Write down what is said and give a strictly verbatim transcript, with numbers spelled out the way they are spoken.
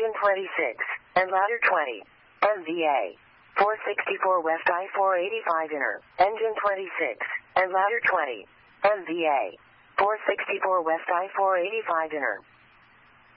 engine twenty-six, and ladder twenty. M V A. four sixty-four West I four eighty-five inner, engine twenty-six, and ladder twenty. M V A. four sixty-four West I four eighty-five inner.